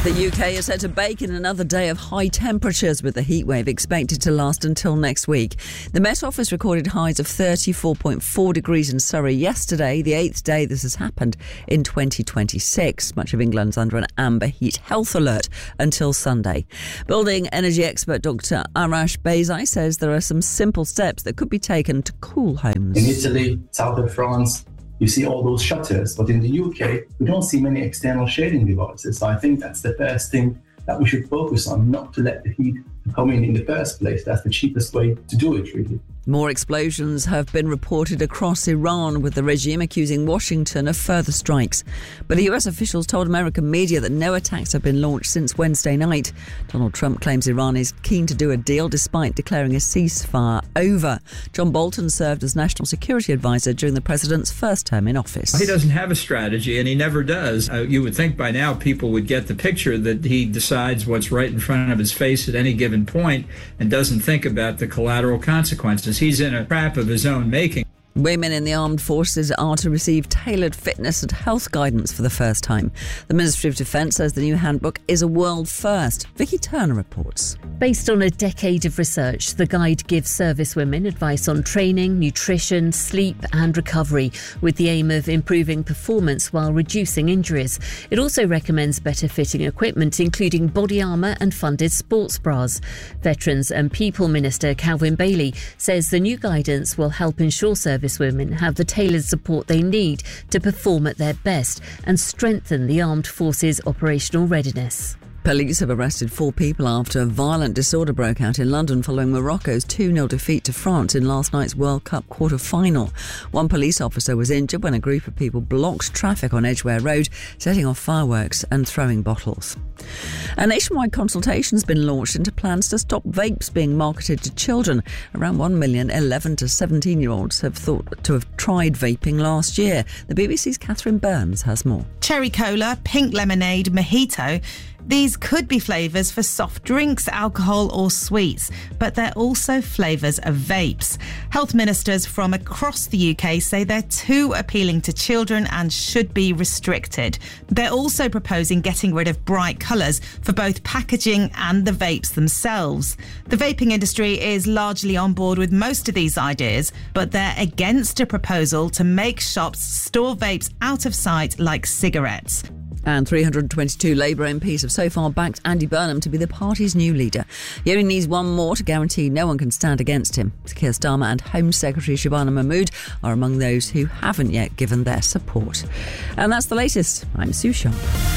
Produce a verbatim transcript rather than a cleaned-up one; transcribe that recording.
The U K is set to bake in another day of high temperatures, with the heatwave expected to last until next week. The Met Office recorded highs of thirty-four point four degrees in Surrey yesterday, the eighth day this has happened in twenty twenty-six. Much of England's under an amber heat health alert until Sunday. Building energy expert Doctor Arash Beyzai says there are some simple steps that could be taken to cool homes. In Italy, south of France, you see all those shutters, but in the U K, we don't see many external shading devices. So I think that's the first thing that we should focus on, not to let the heat come in in the first place. That's the cheapest way to do it, really. More explosions have been reported across Iran, with the regime accusing Washington of further strikes. But the U S officials told American media that no attacks have been launched since Wednesday night. Donald Trump claims Iran is keen to do a deal despite declaring a ceasefire over. John Bolton served as National Security Advisor during the president's first term in office. He doesn't have a strategy, and he never does. Uh, you would think by now people would get the picture that he decides what's right in front of his face at any given point and doesn't think about the collateral consequences. He's in a trap of his own making. Women in the armed forces are to receive tailored fitness and health guidance for the first time. The Ministry of Defence says the new handbook is a world first. Vicky Turner reports. Based on a decade of research, the guide gives servicewomen advice on training, nutrition, sleep and recovery, with the aim of improving performance while reducing injuries. It also recommends better fitting equipment, including body armour and funded sports bras. Veterans and People Minister Calvin Bailey says the new guidance will help ensure servicewomen have the tailored support they need to perform at their best and strengthen the armed forces' operational readiness. Police have arrested four people after a violent disorder broke out in London following Morocco's two nil defeat to France in last night's World Cup quarter-final. One police officer was injured when a group of people blocked traffic on Edgware Road, setting off fireworks and throwing bottles. A nationwide consultation has been launched into plans to stop vapes being marketed to children. Around one million eleven to seventeen-year-olds have thought to have tried vaping last year. The B B C's Catherine Burns has more. Cherry cola, pink lemonade, mojito. These could be flavours for soft drinks, alcohol or sweets, but they're also flavours of vapes. Health ministers from across the U K say they're too appealing to children and should be restricted. They're also proposing getting rid of bright colours for both packaging and the vapes themselves. The vaping industry is largely on board with most of these ideas, but they're against a proposal to make shops store vapes out of sight like cigarettes. And three hundred twenty-two Labour M Ps have so far backed Andy Burnham to be the party's new leader. He only needs one more to guarantee no one can stand against him. Keir Starmer and Home Secretary Shabana Mahmood are among those who haven't yet given their support. And that's the latest. I'm Sue Sharp.